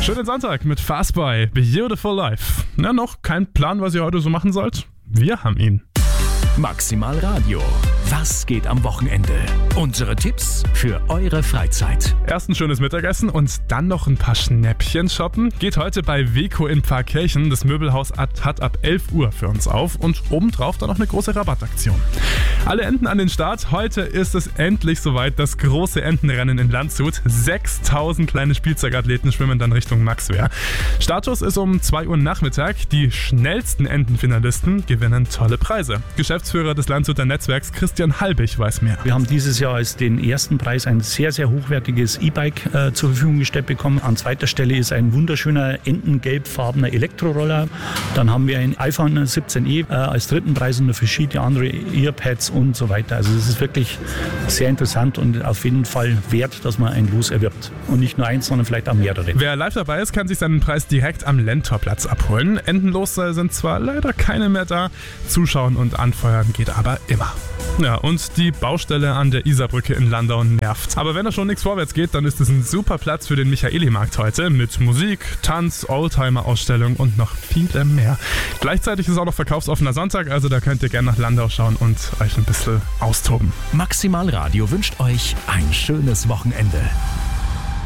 Schönen Sonntag mit Fastboy, Beautiful Life. Na, noch kein Plan, was ihr heute so machen sollt? Wir haben ihn. Maximal Radio. Was geht am Wochenende? Unsere Tipps für eure Freizeit. Erst ein schönes Mittagessen und dann noch ein paar Schnäppchen shoppen. Geht heute bei Weco in Pfarrkirchen. Das Möbelhaus hat ab 11 Uhr für uns auf und obendrauf dann noch eine große Rabattaktion. Alle Enten an den Start. Heute ist es endlich soweit. Das große Entenrennen in Landshut. 6000 kleine Spielzeugathleten schwimmen dann Richtung Maxwehr. Startschuss ist um 2 Uhr Nachmittag. Die schnellsten Entenfinalisten gewinnen tolle Preise. Geschäftsführer des Landshuter Netzwerks Christian Halbig weiß mehr. Wir haben dieses Jahr als den ersten Preis ein sehr, sehr hochwertiges E-Bike zur Verfügung gestellt bekommen. An zweiter Stelle ist ein wunderschöner entengelbfarbener Elektroroller. Dann haben wir ein iPhone 17e als dritten Preis und verschiedene andere Earpads und so weiter. Also es ist wirklich sehr interessant und auf jeden Fall wert, dass man ein Los erwirbt. Und nicht nur eins, sondern vielleicht auch mehrere. Wer live dabei ist, kann sich seinen Preis direkt am Lentorplatz abholen. Entenlos sind zwar leider keine mehr da, zuschauen und anfeuern geht aber immer. Ja, und die Baustelle an der Isarbrücke in Landau nervt. Aber wenn da schon nichts vorwärts geht, dann ist es ein super Platz für den Michaeli-Markt heute mit Musik, Tanz, Oldtimer-Ausstellung und noch vielem mehr. Gleichzeitig ist auch noch verkaufsoffener Sonntag, also da könnt ihr gerne nach Landau schauen und euch ein bisschen austoben. Maximal Radio wünscht euch ein schönes Wochenende.